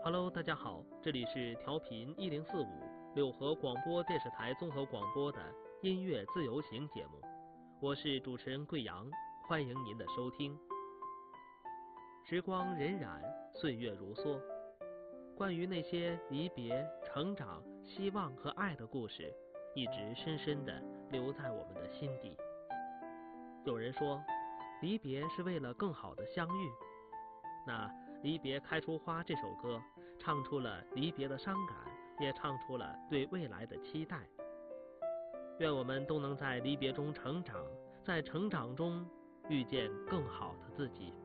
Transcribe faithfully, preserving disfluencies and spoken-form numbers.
Hello，大家好，这里是调频一零四五柳河广播电视台综合广播的音乐自由行节目，我是主持人贵阳，欢迎您的收听。时光荏苒，岁月如梭，关于那些离别、成长、希望和爱的故事，一直深深地留在我们的心底。有人说，离别是为了更好的相遇。那《离别开出花》这首歌，唱出了离别的伤感，也唱出了对未来的期待。愿我们都能在离别中成长，在成长中遇见更好的自己。